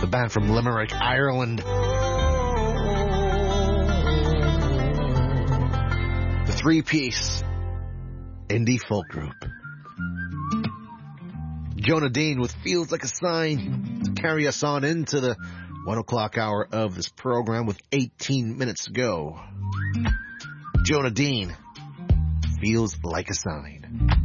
band from Limerick, Ireland. The three-piece indie folk group. Jonah Dean with Feels Like a Sign to carry us on into the 1 o'clock hour of this program with 18 minutes to go. Jonah Dean, Feels Like a Sign.